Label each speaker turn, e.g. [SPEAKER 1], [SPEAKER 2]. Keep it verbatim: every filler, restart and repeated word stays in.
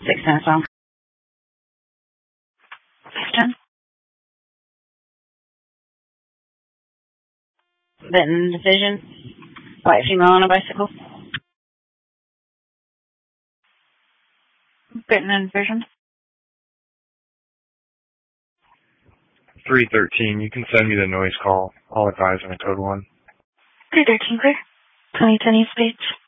[SPEAKER 1] Six minutes long. Ten. Benton Division. White female on a bicycle. Benton Division.
[SPEAKER 2] three thirteen, you can send me the noise call. I'll advise on a code one.
[SPEAKER 1] three thirteen, clear. twenty ten East Beach.